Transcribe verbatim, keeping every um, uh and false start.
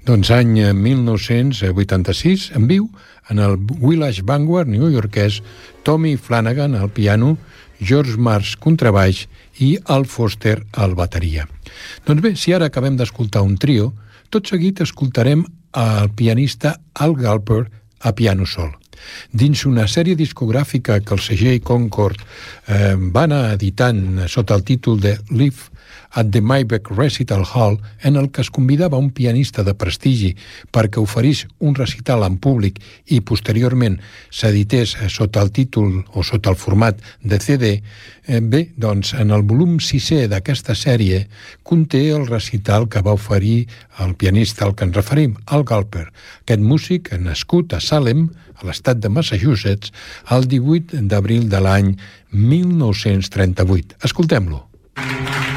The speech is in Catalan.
Doncs any mil nou-cents vuitanta-sis, en viu, en el Village Vanguard newyorkès, Tommy Flanagan al piano, George Marsh contrabaix i Al Foster al bateria. Doncs bé, si ara acabem d'escoltar un trio, tot seguit escoltarem el pianista Al Galper a piano sol. Dins una sèrie discogràfica que el segell Concord eh, va anar editant sota el títol de Live at the Maybach Recital Hall, en el que es convidava un pianista de prestigi perquè oferís un recital en públic i posteriorment s'edités sota el títol o sota el format de C D, eh, bé, doncs en el volum sisè d'aquesta sèrie conté el recital que va oferir el pianista al que ens referim, Al Galper. Aquest músic, nascut a Salem, a l'estat de Massachusetts, el divuit d'abril de l'any mil nou-cents trenta-vuit. Escoltem-lo.